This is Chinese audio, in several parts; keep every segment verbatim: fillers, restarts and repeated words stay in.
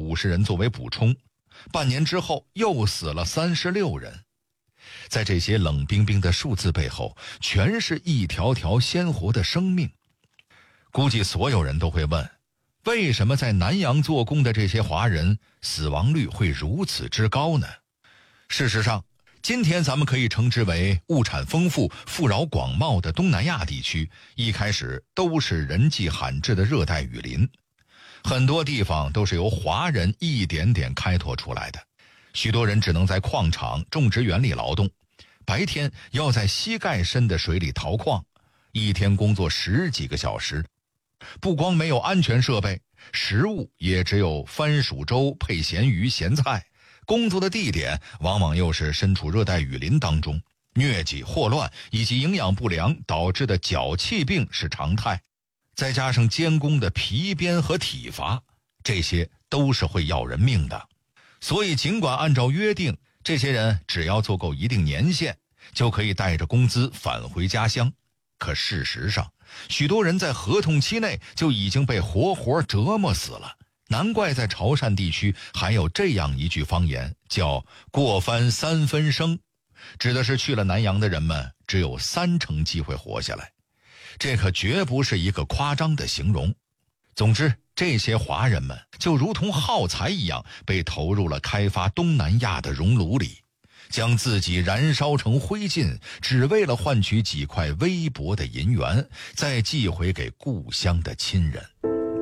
五十人作为补充，半年之后又死了三十六人。在这些冷冰冰的数字背后，全是一条条鲜活的生命。估计所有人都会问，为什么在南洋做工的这些华人死亡率会如此之高呢？事实上，今天咱们可以称之为物产丰富、富饶广袤的东南亚地区，一开始都是人迹罕至的热带雨林，很多地方都是由华人一点点开拓出来的。许多人只能在矿场、种植园里劳动，白天要在膝盖深的水里淘矿，一天工作十几个小时。不光没有安全设备，食物也只有番薯粥配咸鱼咸菜，工作的地点往往又是身处热带雨林当中，疟疾、霍乱以及营养不良导致的脚气病是常态，再加上监工的皮鞭和体罚，这些都是会要人命的。所以尽管按照约定，这些人只要做够一定年限，就可以带着工资返回家乡，可事实上，许多人在合同期内就已经被活活折磨死了。难怪在潮汕地区还有这样一句方言，叫过番三分生，指的是去了南洋的人们只有三成机会活下来。这可绝不是一个夸张的形容。总之，这些华人们就如同耗材一样，被投入了开发东南亚的熔炉里，将自己燃烧成灰烬，只为了换取几块微薄的银元，再寄回给故乡的亲人。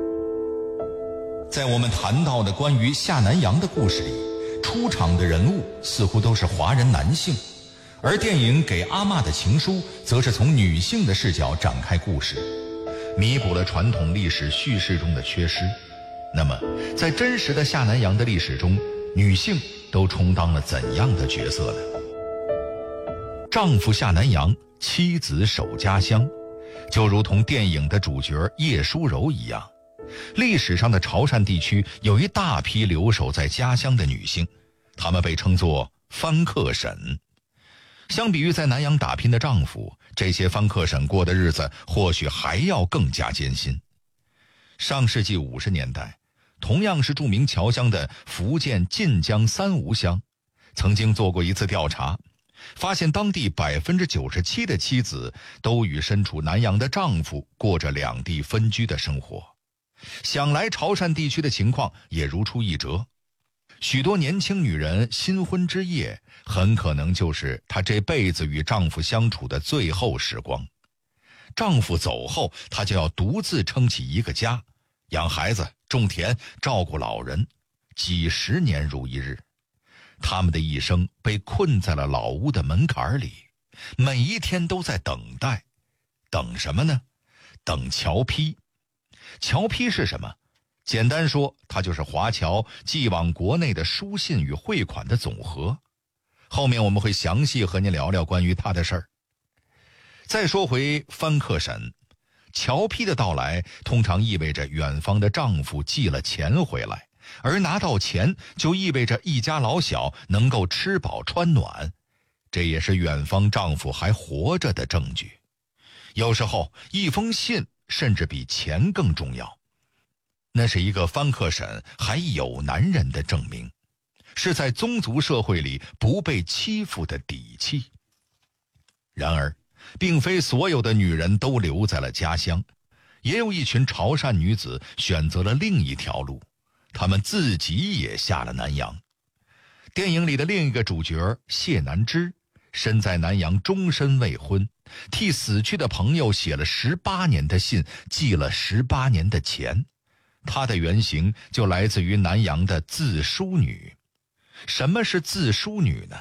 在我们谈到的关于下南洋的故事里，出场的人物似乎都是华人男性，而电影《给阿嬷的情书》则是从女性的视角展开故事，弥补了传统历史叙事中的缺失。那么，在真实的下南洋的历史中，女性都充当了怎样的角色呢？丈夫下南洋，妻子守家乡，就如同电影的主角叶淑柔一样。历史上的潮汕地区有一大批留守在家乡的女性，她们被称作番客婶。相比于在南洋打拼的丈夫，这些番客婶过的日子或许还要更加艰辛。上世纪五十年代，同样是著名侨乡的福建晋江三吴乡，曾经做过一次调查，发现当地 百分之九十七 的妻子都与身处南洋的丈夫过着两地分居的生活。想来潮汕地区的情况也如出一辙，许多年轻女人新婚之夜很可能就是她这辈子与丈夫相处的最后时光。丈夫走后，她就要独自撑起一个家，养孩子、种田、照顾老人，几十年如一日。他们的一生被困在了老屋的门槛里，每一天都在等待。等什么呢？等侨批。侨批是什么？简单说，它就是华侨寄往国内的书信与汇款的总和。后面我们会详细和您聊聊关于它的事儿。再说回番客婶，侨批的到来通常意味着远方的丈夫寄了钱回来，而拿到钱就意味着一家老小能够吃饱穿暖，这也是远方丈夫还活着的证据。有时候一封信甚至比钱更重要，那是一个番客婶还有男人的证明，是在宗族社会里不被欺负的底气。然而，并非所有的女人都留在了家乡，也有一群潮汕女子选择了另一条路，她们自己也下了南洋。电影里的另一个主角谢南枝，身在南洋终身未婚，替死去的朋友写了十八年的信，寄了十八年的钱。她的原型就来自于南洋的自梳女。什么是自梳女呢？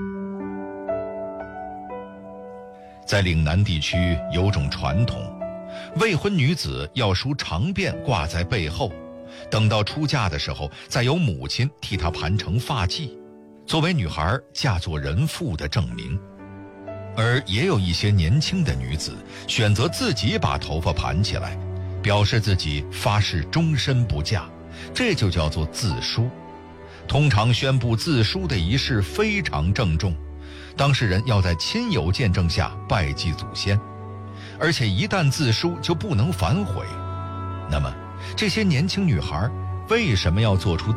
在岭南地区有种传统，未婚女子要梳长辫挂在背后，等到出嫁的时候，再由母亲替她盘成发髻，作为女孩嫁作人妇的证明。而也有一些年轻的女子选择自己把头发盘起来，表示自己发誓终身不嫁，这就叫做自梳。通常宣布自梳的仪式非常郑重，当事人要在亲友见证下拜祭祖先，而且一旦自梳就不能反悔。那么这些年轻女孩为什么要做出